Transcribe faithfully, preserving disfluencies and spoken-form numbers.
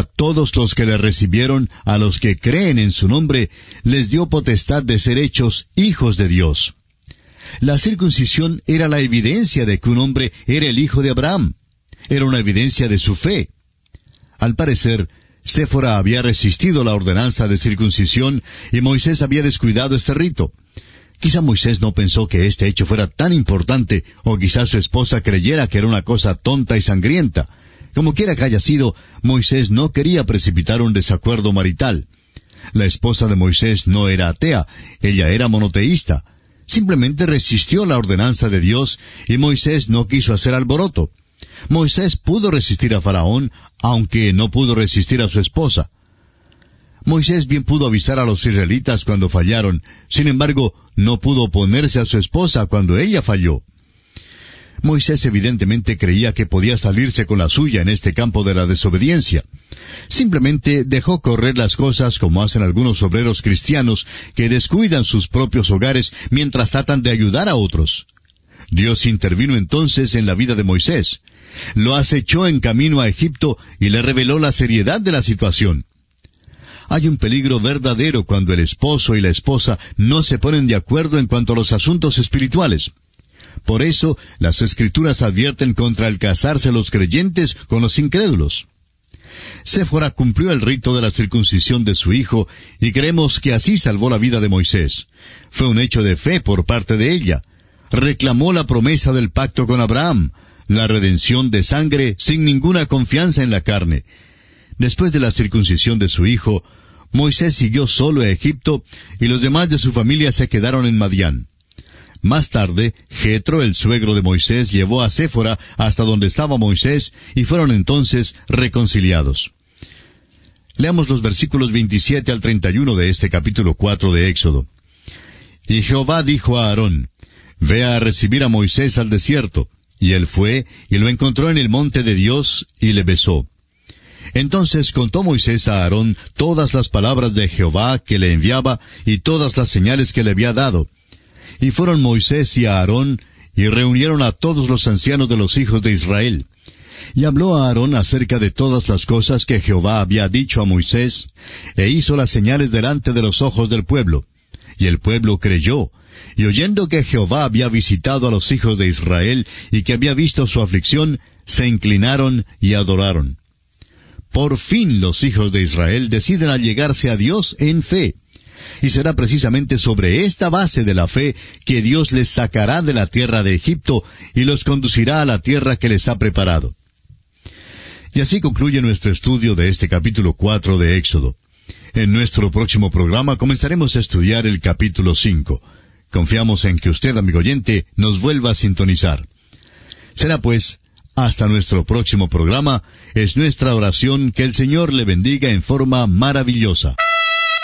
a todos los que le recibieron, a los que creen en su nombre, les dio potestad de ser hechos hijos de Dios. La circuncisión era la evidencia de que un hombre era el hijo de Abraham. Era una evidencia de su fe. Al parecer, Séfora había resistido la ordenanza de circuncisión y Moisés había descuidado este rito. Quizá Moisés no pensó que este hecho fuera tan importante, o quizá su esposa creyera que era una cosa tonta y sangrienta. Como quiera que haya sido, Moisés no quería precipitar un desacuerdo marital. La esposa de Moisés no era atea, ella era monoteísta. Simplemente resistió la ordenanza de Dios y Moisés no quiso hacer alboroto. Moisés pudo resistir a Faraón, aunque no pudo resistir a su esposa. Moisés bien pudo avisar a los israelitas cuando fallaron, sin embargo, no pudo oponerse a su esposa cuando ella falló. Moisés evidentemente creía que podía salirse con la suya en este campo de la desobediencia. Simplemente dejó correr las cosas como hacen algunos obreros cristianos que descuidan sus propios hogares mientras tratan de ayudar a otros. Dios intervino entonces en la vida de Moisés. Lo acechó en camino a Egipto y le reveló la seriedad de la situación. Hay un peligro verdadero cuando el esposo y la esposa no se ponen de acuerdo en cuanto a los asuntos espirituales. Por eso, las Escrituras advierten contra el casarse los creyentes con los incrédulos. Séfora cumplió el rito de la circuncisión de su hijo, y creemos que así salvó la vida de Moisés. Fue un hecho de fe por parte de ella. Reclamó la promesa del pacto con Abraham, la redención de sangre sin ninguna confianza en la carne. Después de la circuncisión de su hijo, Moisés siguió solo a Egipto, y los demás de su familia se quedaron en Madián. Más tarde, Jetro, el suegro de Moisés, llevó a Séfora hasta donde estaba Moisés, y fueron entonces reconciliados. Leamos los versículos veintisiete al treinta y uno de este capítulo cuatro de Éxodo. Y Jehová dijo a Aarón, Ve a recibir a Moisés al desierto. Y él fue, y lo encontró en el monte de Dios, y le besó. Entonces contó Moisés a Aarón todas las palabras de Jehová que le enviaba, y todas las señales que le había dado. Y fueron Moisés y Aarón, y reunieron a todos los ancianos de los hijos de Israel. Y habló a Aarón acerca de todas las cosas que Jehová había dicho a Moisés, e hizo las señales delante de los ojos del pueblo. Y el pueblo creyó, y oyendo que Jehová había visitado a los hijos de Israel, y que había visto su aflicción, se inclinaron y adoraron. Por fin los hijos de Israel deciden allegarse a Dios en fe. Y será precisamente sobre esta base de la fe que Dios les sacará de la tierra de Egipto y los conducirá a la tierra que les ha preparado. Y así concluye nuestro estudio de este capítulo cuatro de Éxodo. En nuestro próximo programa comenzaremos a estudiar el capítulo cinco. Confiamos en que usted, amigo oyente, nos vuelva a sintonizar. Será pues, hasta nuestro próximo programa, es nuestra oración que el Señor le bendiga en forma maravillosa.